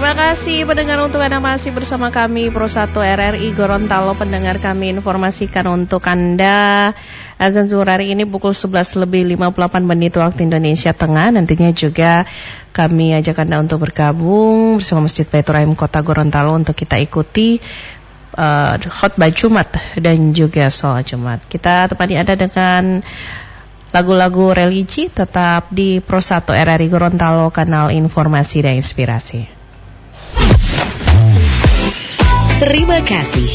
Terima kasih pendengar, untuk Anda masih bersama kami Pro 1 RRI Gorontalo. Pendengar, kami informasikan untuk Anda azan zuhur hari ini pukul 11:58 waktu Indonesia Tengah. Nantinya juga kami ajak Anda untuk bergabung bersama Masjid Baitur Rahim Kota Gorontalo untuk kita ikuti khotbah Jumat dan juga sholat Jumat. Kita temani Anda dengan lagu-lagu religi. Tetap di Pro 1 RRI Gorontalo, kanal informasi dan inspirasi. Terima kasih